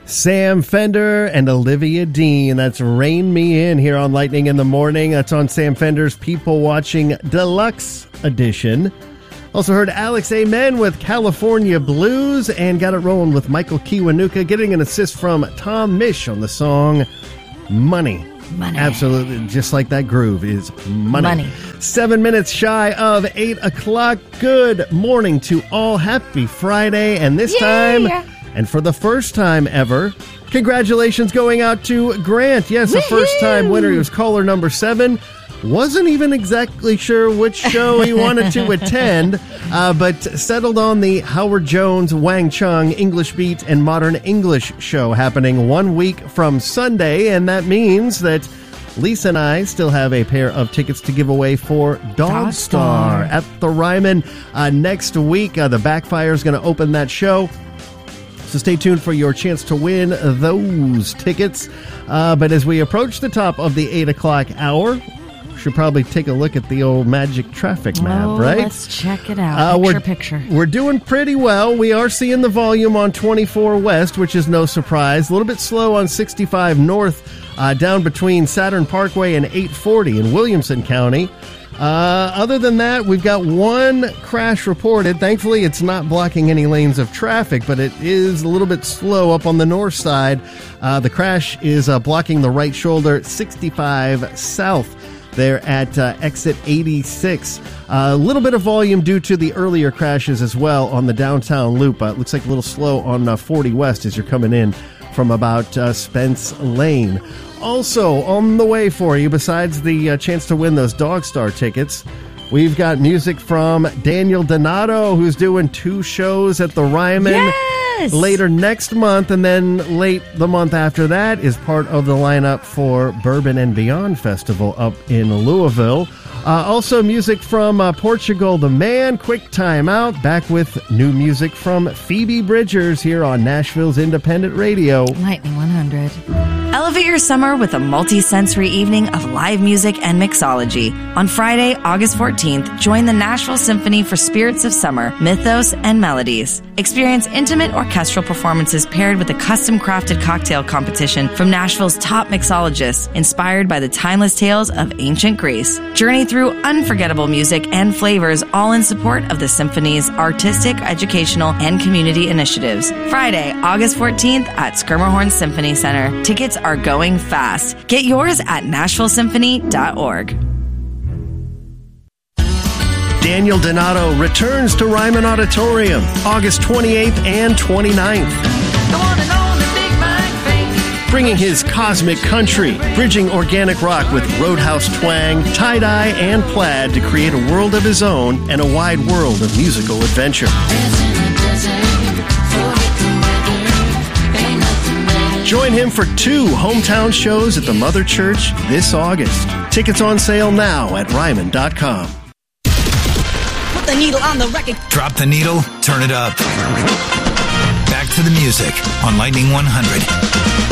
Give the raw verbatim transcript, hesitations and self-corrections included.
Sam Fender and Olivia Dean. That's Rain Me In here on Lightning in the Morning. That's on Sam Fender's People Watching Deluxe Edition. Also heard Alex Amen with California Blues, and got it rolling with Michael Kiwanuka, getting an assist from Tom Misch on the song Money. Money. Absolutely, just like that groove is money. Money. Seven minutes shy of eight o'clock. Good morning to all. Happy Friday, and this Yay! time, and for the first time ever, congratulations going out to Grant. Yes, a first-time winner. He was caller number seven. Wasn't even exactly sure which show he wanted to attend, uh, but settled on the Howard Jones, Wang Chung, English Beat, and Modern English show happening one week from Sunday, and that means that Lisa and I still have a pair of tickets to give away for Dog Star at the Ryman uh, next week. Uh, the Backfire is going to open that show. So stay tuned for your chance to win those tickets. Uh, but as we approach the top of the eight o'clock hour, should probably take a look at the old magic traffic map, oh, right? Let's check it out. Uh, picture, we're, picture. We're doing pretty well. We are seeing the volume on twenty-four West, which is no surprise. A little bit slow on sixty-five North, uh, down between Saturn Parkway and eight forty in Williamson County. Uh, other than that, we've got one crash reported. Thankfully, it's not blocking any lanes of traffic, but it is a little bit slow up on the north side. Uh, the crash is uh, blocking the right shoulder, sixty-five South. There at uh, exit eighty-six. A uh, little bit of volume due to the earlier crashes as well on the downtown loop. Uh, it looks like a little slow on uh, forty West as you're coming in from about uh, Spence Lane. Also on the way for you, besides the uh, chance to win those Dog Star tickets, we've got music from Daniel Donato, who's doing two shows at the Ryman. Yes! Later next month, and then late the month after that is part of the lineup for Bourbon and Beyond Festival up in Louisville. Uh, also music from uh, Portugal the Man, Quick Time Out, back with new music from Phoebe Bridgers here on Nashville's Independent Radio. Lightning one hundred. Elevate your summer with a multi-sensory evening of live music and mixology. On Friday, August fourteenth, join the Nashville Symphony for Spirits of Summer, Mythos, and Melodies. Experience intimate orchestral performances paired with a custom-crafted cocktail competition from Nashville's top mixologists, inspired by the timeless tales of ancient Greece. Journey through unforgettable music and flavors, all in support of the Symphony's artistic, educational, and community initiatives. Friday, August fourteenth at Skirmerhorn Symphony Center. Tickets are going fast. Get yours at nashville symphony dot org. Daniel Donato returns to Ryman Auditorium August twenty-eighth and twenty-ninth. Bringing his cosmic country, bridging organic rock with roadhouse twang, tie-dye, and plaid to create a world of his own and a wide world of musical adventure. Join him for two hometown shows at the Mother Church this August. Tickets on sale now at ryman dot com. Put the needle on the record. Drop the needle, turn it up. Back to the music on Lightning one hundred.